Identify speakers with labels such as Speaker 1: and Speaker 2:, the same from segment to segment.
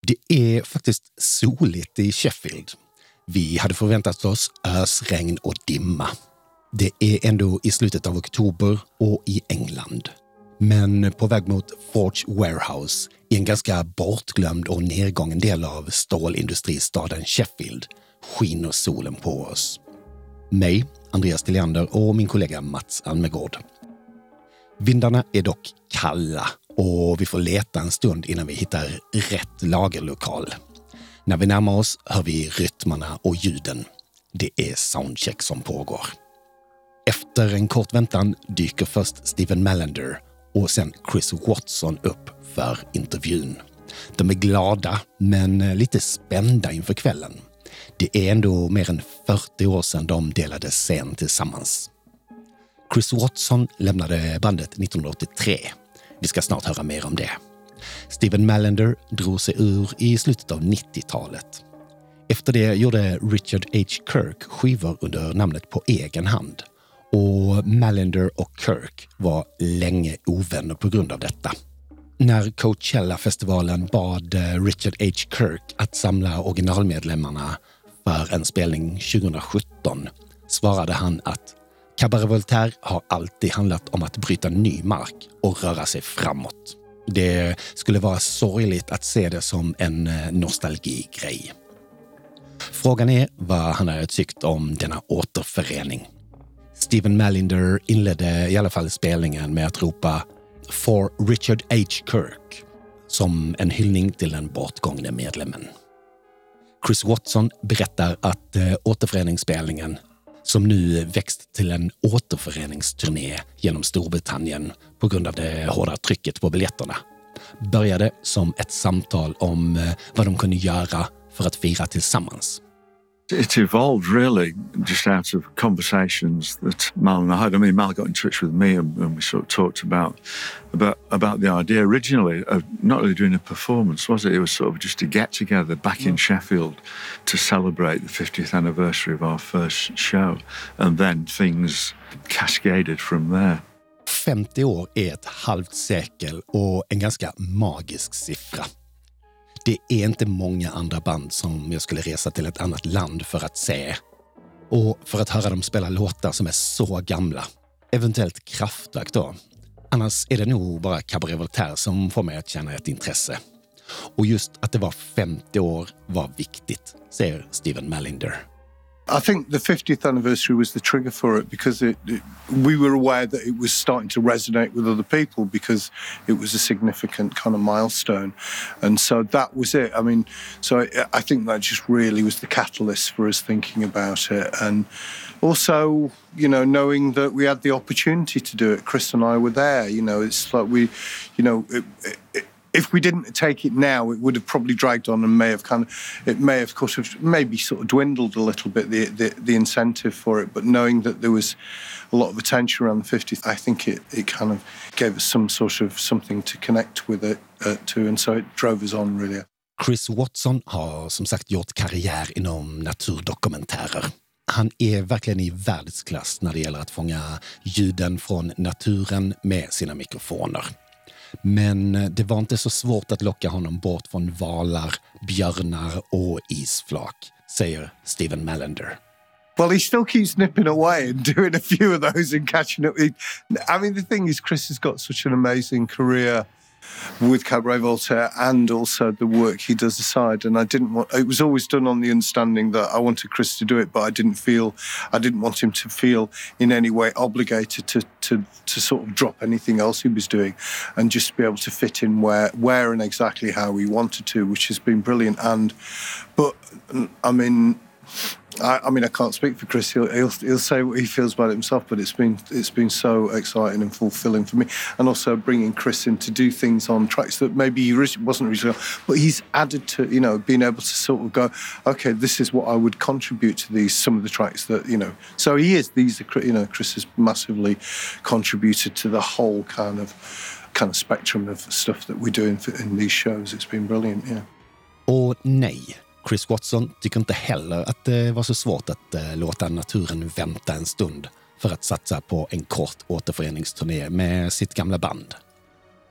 Speaker 1: Det är faktiskt soligt i Sheffield. Vi hade förväntat oss ösregn och dimma. Det är ändå i slutet av oktober och i England. Men på väg mot Forge Warehouse, i en ganska bortglömd och nedgången del av stålindustristaden Sheffield, skiner solen på oss. Mig, Andreas Tilliander och min kollega Mats Almegård. Vindarna är dock kalla och vi får leta en stund innan vi hittar rätt lagerlokal. När vi närmar oss hör vi rytmarna och ljuden. Det är soundcheck som pågår. Efter en kort väntan dyker först Stephen Mallender och sen Chris Watson upp för intervjun. De är glada men lite spända inför kvällen. Det är ändå mer än 40 år sedan de delade scen tillsammans. Chris Watson lämnade bandet 1983. Vi ska snart höra mer om det. Stephen Mallender drog sig ur i slutet av 90-talet. Efter det gjorde Richard H. Kirk skivor under namnet På egen hand. Och Mallender och Kirk var länge ovänner på grund av detta. När Coachella-festivalen bad Richard H. Kirk att samla originalmedlemmarna för en spelning 2017 svarade han att Cabaret Voltaire har alltid handlat om att bryta ny mark och röra sig framåt. Det skulle vara sorgligt att se det som en nostalgigrej. Frågan är vad han hade tyckt om denna återförening. Stephen Mallender inledde i alla fall spelningen med att ropa "For Richard H. Kirk" som en hyllning till den bortgångne medlemmen. Chris Watson berättar att återföreningsspelningen, som nu växt till en återföreningsturné genom Storbritannien på grund av det hårda trycket på biljetterna, började som ett samtal om vad de kunde göra för att fira tillsammans.
Speaker 2: It evolved really just out of conversations that Mal and I had. I mean, Mal got in touch with me and we sort of talked about the idea originally of not really doing a performance, was it? It was sort of just a get together back in Sheffield to celebrate the 50th anniversary of our first show, and then things cascaded from there.
Speaker 1: 50 år är ett halvt sekel och en ganska magisk siffra. Det är inte många andra band som jag skulle resa till ett annat land för att se. Och för att höra dem spela låtar som är så gamla. Eventuellt Kraftwerk då. Annars är det nog bara Cabaret Voltaire som får mig att känna ett intresse. Och just att det var 50 år var viktigt, säger Stephen Mallender.
Speaker 3: I think the 50th anniversary was the trigger for it because we were aware that it was starting to resonate with other people because it was a significant kind of milestone. And so that was it. I mean, so I think that just really was the catalyst for us thinking about it. And also, you know, knowing that we had the opportunity to do it. Chris and I were there, you know, it's like we, you know, if we didn't take it now, it would have probably dragged on and may have maybe sort of dwindled a little bit, the incentive for it. But knowing that there was a lot of attention around the 50th, I think it kind of gave us some sort of something to connect with it to, and so it drove us on really.
Speaker 1: Chris Watson har som sagt gjort karriär inom naturdokumentärer. Han är verkligen i världsklass när det gäller att fånga ljuden från naturen med sina mikrofoner. Men det var inte så svårt att locka honom bort från valar, björnar och isflak, säger Stephen Mallender.
Speaker 3: Well, he still keeps nipping away and doing a few of those and catching up. I mean, the thing is, Chris has got such an amazing career with Cabaret Voltaire and also the work he does aside. And it was always done on the understanding that I wanted Chris to do it, but I didn't want him to feel in any way obligated to sort of drop anything else he was doing and just be able to fit in where and exactly how he wanted to, which has been brilliant. But I mean, I can't speak for Chris. He'll say what he feels about it himself, but it's been so exciting and fulfilling for me, and also bringing Chris in to do things on tracks that maybe he wasn't originally, but he's added to, you know, being able to sort of go, okay, this is what I would contribute to some of the tracks that, you know. So Chris has massively contributed to the whole kind of spectrum of stuff that we're doing in these shows. It's been brilliant, yeah.
Speaker 1: Och nej, Chris Watson tycker inte heller att det var så svårt att låta naturen vänta en stund för att satsa på en kort återföreningsturné med sitt gamla band.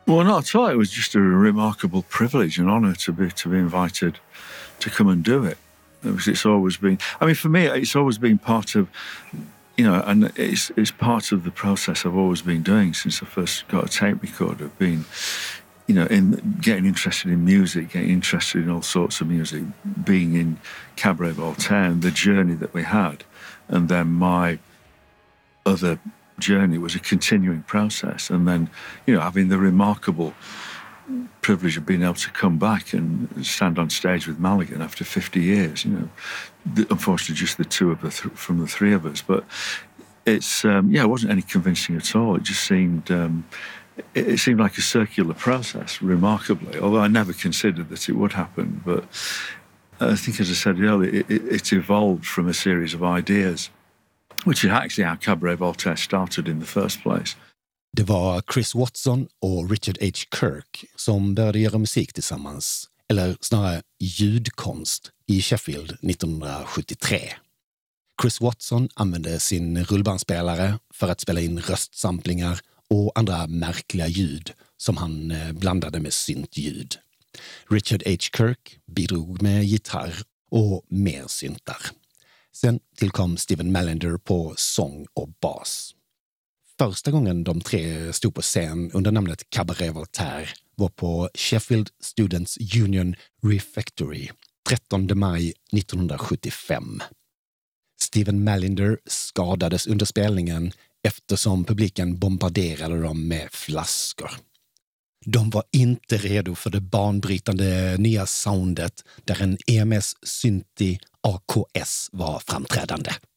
Speaker 2: Well, not at all. It was just a remarkable privilege and honour to be invited to come and do it. It's always been. I mean, for me, it's always been part of, and it's part of the process I've always been doing since I first got a tape recorder. Being, in getting interested in music, getting interested in all sorts of music, being in Cabaret Voltaire, and the journey that we had, and then my other journey was a continuing process, and then having the remarkable privilege of being able to come back and stand on stage with Maligan after 50 years. Unfortunately, just the two of from the three of us, but it's it wasn't any convincing at all. It just seemed it seemed like a circular process, remarkably. Although I never considered that it would happen, but I think, as I said earlier, it evolved from a series of ideas, which is actually how Cabaret Voltaire started in the first place.
Speaker 1: Det var Chris Watson och Richard H. Kirk som började göra musik tillsammans, eller snarare ljudkonst, i Sheffield 1973. Chris Watson använde sin rullbandspelare för att spela in röstsamplingar och andra märkliga ljud som han blandade med syntljud. Richard H. Kirk bidrog med gitarr och mer syntar. Sen tillkom Stephen Mallender på sång och bas. Första gången de tre stod på scen under namnet Cabaret Voltaire var på Sheffield Students Union Refectory 13 maj 1975. Stephen Mallender skadades under spelningen eftersom publiken bombarderade dem med flaskor. De var inte redo för det banbrytande nya soundet där en EMS Synthi AKS var framträdande.